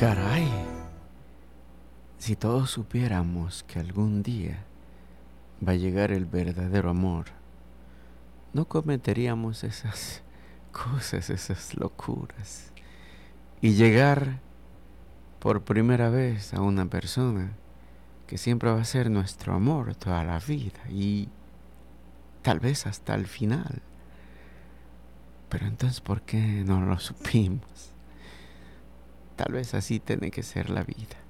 Caray, si todos supiéramos que algún día va a llegar el verdadero amor, no cometeríamos esas cosas, esas locuras. Y llegar por primera vez a una persona que siempre va a ser nuestro amor toda la vida y tal vez hasta el final. Pero entonces, ¿por qué no lo supimos? Tal vez así tiene que ser la vida.